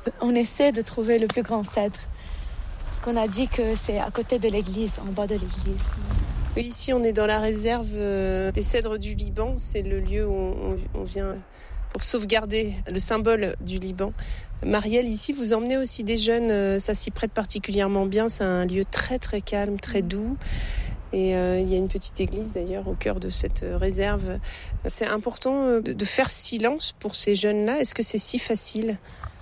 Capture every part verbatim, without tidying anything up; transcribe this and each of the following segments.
On essaie de trouver le plus grand cèdre. Parce qu'on a dit que c'est à côté de l'église, en bas de l'église. Oui, ici on est dans la réserve des cèdres du Liban. C'est le lieu où on, on vient pour sauvegarder le symbole du Liban. Marielle, ici vous emmenez aussi des jeunes, ça s'y prête particulièrement bien. C'est un lieu très très calme, très doux. Et euh, il y a une petite église d'ailleurs au cœur de cette réserve. C'est important de, de faire silence pour ces jeunes-là. Est-ce que c'est si facile ?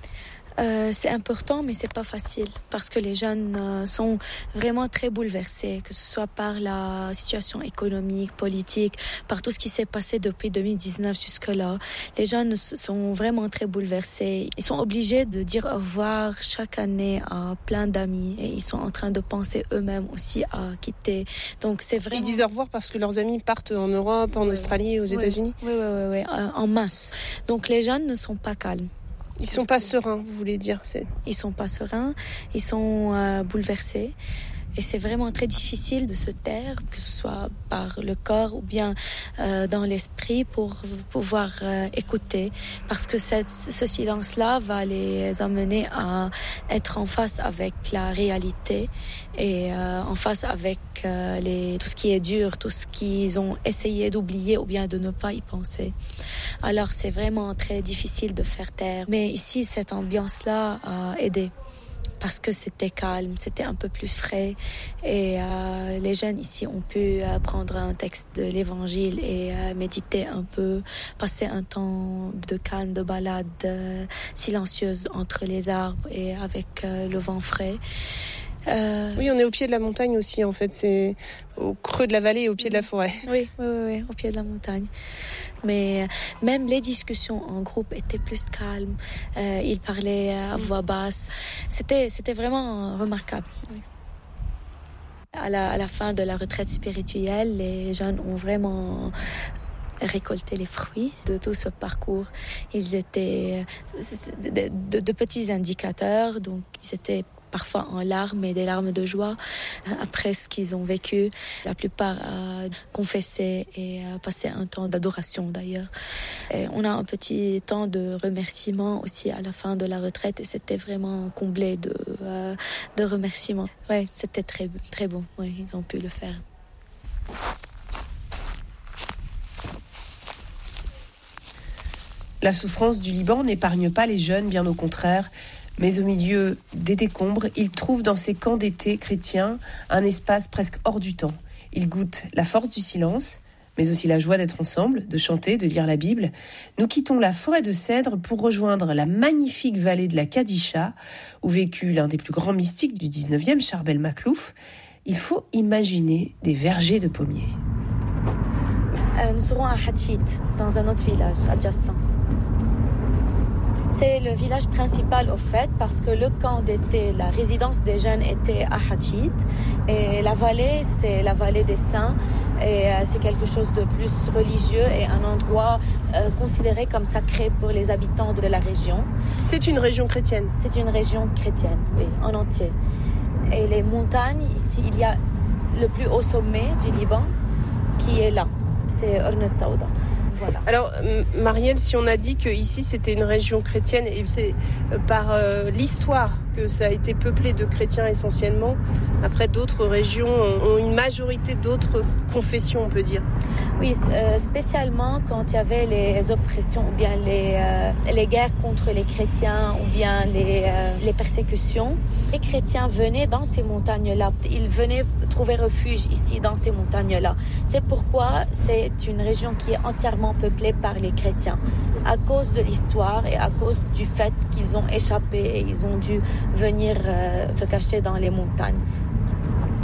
Euh, c'est important, mais c'est pas facile parce que les jeunes euh, sont vraiment très bouleversés, que ce soit par la situation économique, politique, par tout ce qui s'est passé depuis deux mille dix-neuf jusque-là. Les jeunes sont vraiment très bouleversés. Ils sont obligés de dire au revoir chaque année à plein d'amis et ils sont en train de penser eux-mêmes aussi à quitter. Donc c'est vraiment... Ils disent au revoir parce que leurs amis partent en Europe, en oui. Australie, aux oui. États-Unis. Oui, oui, oui, oui, euh, en masse. Donc les jeunes ne sont pas calmes. Ils sont pas sereins, vous voulez dire c'est... Ils sont pas sereins, ils sont euh, bouleversés. Et c'est vraiment très difficile de se taire, que ce soit par le corps ou bien euh, dans l'esprit, pour pouvoir euh, écouter. Parce que cette, ce silence-là va les amener à être en face avec la réalité et euh, en face avec euh, les, tout ce qui est dur, tout ce qu'ils ont essayé d'oublier ou bien de ne pas y penser. Alors c'est vraiment très difficile de faire taire. Mais ici, cette ambiance-là a aidé. Parce que c'était calme, c'était un peu plus frais. Et euh, les jeunes ici ont pu euh, prendre un texte de l'Évangile et euh, méditer un peu, passer un temps de calme, de balade euh, silencieuse entre les arbres et avec euh, le vent frais. Euh... Oui, on est au pied de la montagne aussi, en fait. C'est au creux de la vallée et au pied de la forêt. Oui, oui, oui, oui, au pied de la montagne. Mais même les discussions en groupe étaient plus calmes. Euh, ils parlaient à voix basse. C'était, c'était vraiment remarquable. Oui. À la, à la fin de la retraite spirituelle, les jeunes ont vraiment récolté les fruits de tout ce parcours. Ils étaient de, de, de petits indicateurs, donc ils étaient parfois en larmes et des larmes de joie après ce qu'ils ont vécu. La plupart a confessé et a passé un temps d'adoration d'ailleurs. Et on a un petit temps de remerciement aussi à la fin de la retraite et c'était vraiment comblé de, euh, de remerciements. Ouais, c'était très, très bon. Ouais, ils ont pu le faire. La souffrance du Liban n'épargne pas les jeunes, bien au contraire. Mais au milieu des décombres, ils trouvent dans ces camps d'été chrétiens un espace presque hors du temps. Ils goûtent la force du silence, mais aussi la joie d'être ensemble, de chanter, de lire la Bible. Nous quittons la forêt de cèdres pour rejoindre la magnifique vallée de la Kadisha, où vécut l'un des plus grands mystiques du dix-neuvième, Charbel Maklouf. Il faut imaginer des vergers de pommiers. Euh, nous serons à Hatchit, dans un autre village adjacent. C'est le village principal au fait parce que le camp d'été, la résidence des jeunes était à Hatchit et la vallée, c'est la vallée des saints et euh, c'est quelque chose de plus religieux et un endroit euh, considéré comme sacré pour les habitants de la région. C'est une région chrétienne. C'est une région chrétienne, oui, en entier. Et les montagnes, ici, il y a le plus haut sommet du Liban qui est là, c'est Ornat Saouda. Voilà. Alors, Marielle, si on a dit qu'ici c'était une région chrétienne, et c'est par euh, l'histoire que ça a été peuplé de chrétiens essentiellement, après d'autres régions ont une majorité d'autres confessions, on peut dire. Oui, euh, spécialement quand il y avait les oppressions ou bien les, euh, les guerres contre les chrétiens ou bien les, euh, les persécutions. Les chrétiens venaient dans ces montagnes-là. Ils venaient trouver refuge ici dans ces montagnes-là. C'est pourquoi c'est une région qui est entièrement peuplée par les chrétiens. À cause de l'histoire et à cause du fait qu'ils ont échappé et ils ont dû venir euh, se cacher dans les montagnes.